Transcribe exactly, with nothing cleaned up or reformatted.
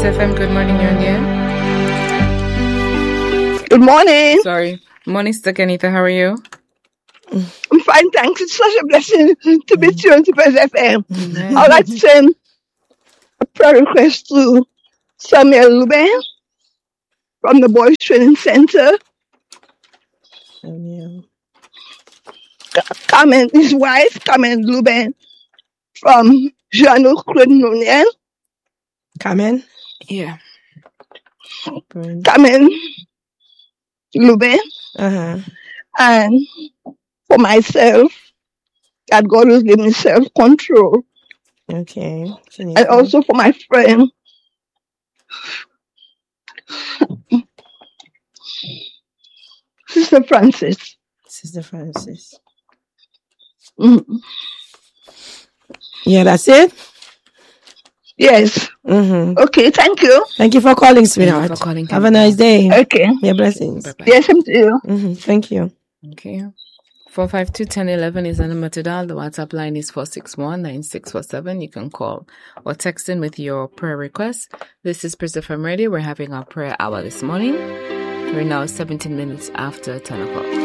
Praise F M, good morning, you're on the air. Good morning. Sorry. Morning, Sister Kenita, how are you? I'm fine, thanks. It's such a blessing to be tuned to Praise F M. Amen. I'd like to send a prayer request to Samuel Ruben from the Boys Training Center. Samuel. Carmen, his wife, Carmen Ruben from Jean-Luc Claude. Carmen. Yeah. Brand. Carmen Ruben. Uh-huh. And for myself, that God will give me self-control. Okay. And also for my friend, Sister Francis. Sister Francis. Mm. Yeah, that's it? Yes. Mm-hmm. Okay, thank you. Thank you for calling, Thank sweetheart. you for calling. Have a nice day. Okay. Yeah, blessings. Bye-bye. Yes, same to you. Mm-hmm. Thank you. Okay. four five two, one zero one one is the number to dial. The WhatsApp line is four six one, nine six four seven. You can call or text in with your prayer request. This is Praise F M Radio. We're having our prayer hour this morning. We're now seventeen minutes after ten o'clock.